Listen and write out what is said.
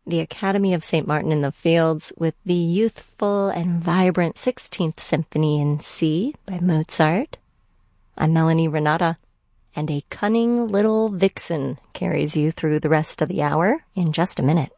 the Academy of St. Martin in the Fields with the youthful and vibrant 16th Symphony in C by Mozart. I'm Melanie Renata, and a cunning little vixen carries you through the rest of the hour in just a minute.